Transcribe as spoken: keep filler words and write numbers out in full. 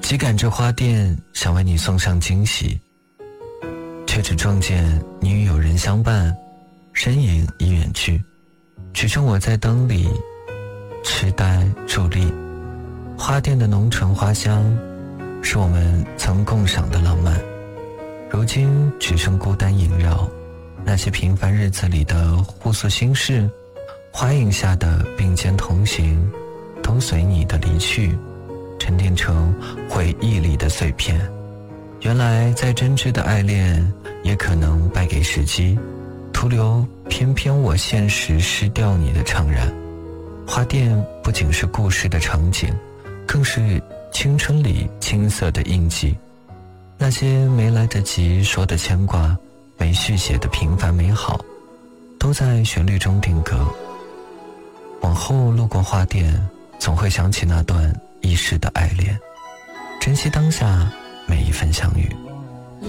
急赶着花店想为你送上惊喜，却只撞见你与友人相伴，身影已远去，只剩我在灯里痴呆伫立。花店的浓醇花香是我们曾共赏的浪漫，如今只剩孤单萦绕。那些平凡日子里的互诉心事，花影下的并肩同行，都随你的离去沉淀成回忆里的碎片。原来再真挚的爱恋也可能败给时机，徒留偏偏我现实失掉你的怅然。花店不仅是故事的场景，更是青春里青涩的印记。那些没来得及说的牵挂，没续写的平凡美好，都在旋律中定格。往后路过花店，总会想起那段一世的爱恋，珍惜当下每一份相遇。